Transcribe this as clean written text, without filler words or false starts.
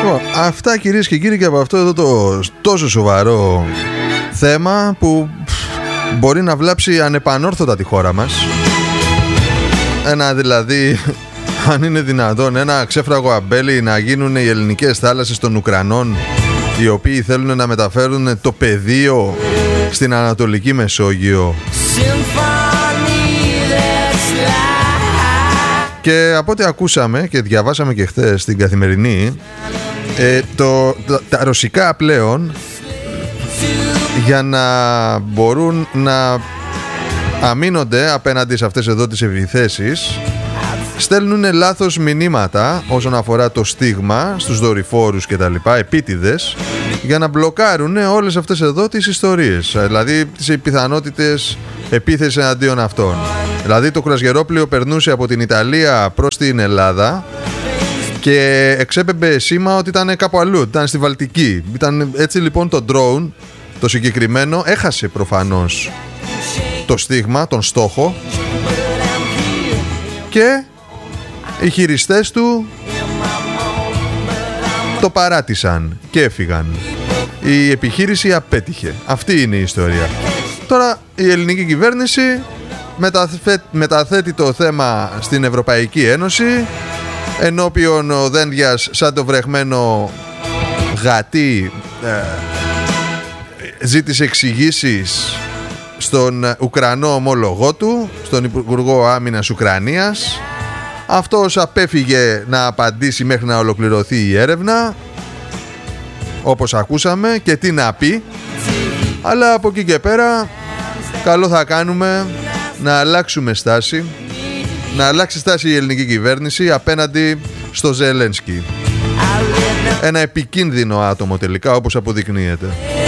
Λοιπόν, αυτά κυρίες και κύριοι και από αυτό εδώ το τόσο σοβαρό θέμα που μπορεί να βλάψει ανεπανόρθωτα τη χώρα μας. Ένα δηλαδή, αν είναι δυνατόν, ένα ξέφραγο αμπέλι να γίνουν οι ελληνικές θάλασσες των Ουκρανών, οι οποίοι θέλουν να μεταφέρουν το πεδίο στην Ανατολική Μεσόγειο. Και από ό,τι ακούσαμε και διαβάσαμε και χθες στην Καθημερινή, τα ρωσικά πλέον, για να μπορούν να αμήνονται απέναντι σε αυτές εδώ τις επιθέσεις, στέλνουν λάθος μηνύματα όσον αφορά το στίγμα στους δορυφόρους και τα λοιπά, επίτηδες, για να μπλοκάρουν όλες αυτές εδώ τις ιστορίες, δηλαδή τις πιθανότητες επίθεσης εναντίον αυτών. Δηλαδή το κρουαζιερόπλοιο περνούσε από την Ιταλία προς την Ελλάδα και εξέπεμπε σήμα ότι ήταν κάπου αλλού, ήταν στη Βαλτική. Έτσι λοιπόν το drone, το συγκεκριμένο, έχασε προφανώς το στίγμα, τον στόχο, και οι χειριστές του το παράτησαν και έφυγαν. Η επιχείρηση απέτυχε. Αυτή είναι η ιστορία. Τώρα η ελληνική κυβέρνηση μεταθέτει το θέμα στην Ευρωπαϊκή Ένωση, ενώπιον ο Δένδιας σαν το βρεχμένο γατί ζήτησε εξηγήσεις στον Ουκρανό ομόλογό του, στον Υπουργό Άμυνας Ουκρανίας. Αυτός απέφυγε να απαντήσει μέχρι να ολοκληρωθεί η έρευνα, όπως ακούσαμε, και τι να πει. Αλλά από εκεί και πέρα καλό θα κάνουμε να αλλάξουμε στάση, να αλλάξει στάση η ελληνική κυβέρνηση απέναντι στο Ζελένσκι. Ένα επικίνδυνο άτομο τελικά, όπως αποδεικνύεται.